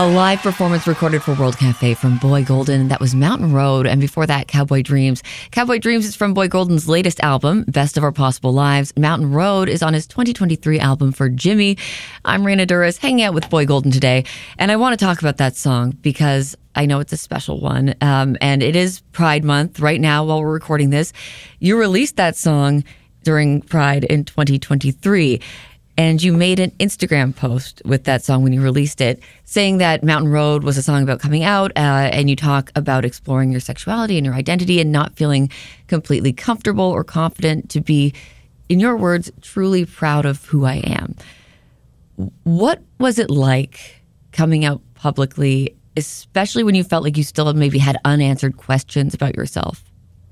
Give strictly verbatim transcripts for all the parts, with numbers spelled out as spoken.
A live performance recorded for World Cafe from Boy Golden. That was Mountain Road. And before that, Cowboy Dreams. Cowboy Dreams is from Boy Golden's latest album, Best of Our Possible Lives. Mountain Road is on his twenty twenty-three album For Jimmy. I'm Raina Douris, hanging out with Boy Golden today. And I want to talk about that song because I know it's a special one. Um, and it is Pride Month right now while we're recording this. You released that song during Pride in twenty twenty-three. And you made an Instagram post with that song when you released it, saying that Mountain Road was a song about coming out, uh, and you talk about exploring your sexuality and your identity and not feeling completely comfortable or confident to be, in your words, truly proud of who I am. What was it like coming out publicly, especially when you felt like you still maybe had unanswered questions about yourself?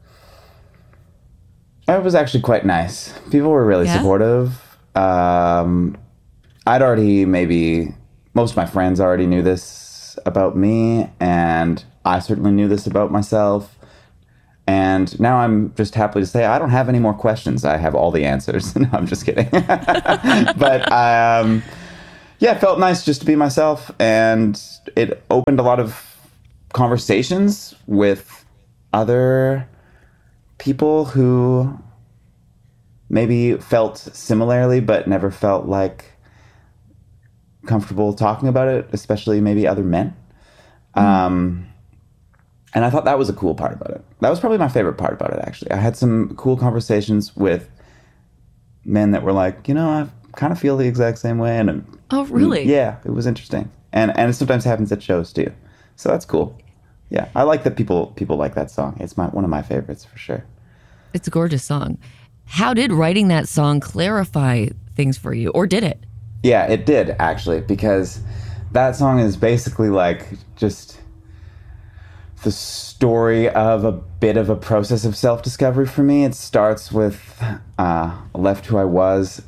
It was actually quite nice. People were really yeah? supportive. Um, I'd already maybe, most of my friends already knew this about me, and I certainly knew this about myself. And now I'm just happy to say I don't have any more questions. I have all the answers. No, I'm just kidding. But um, yeah, it felt nice just to be myself, and it opened a lot of conversations with other people who maybe felt similarly, but never felt like comfortable talking about it, especially maybe other men. Mm. Um, and I thought that was a cool part about it. That was probably my favorite part about it, actually. I had some cool conversations with men that were like, you know, I kind of feel the exact same way. And oh, really? Yeah, it was interesting. And and it sometimes happens at shows too. So that's cool. Yeah, I like that people people like that song. It's my one of my favorites for sure. It's a gorgeous song. How did writing that song clarify things for you, or did it? Yeah, it did, actually, because that song is basically like just the story of a bit of a process of self-discovery for me. It starts with uh, I left who I was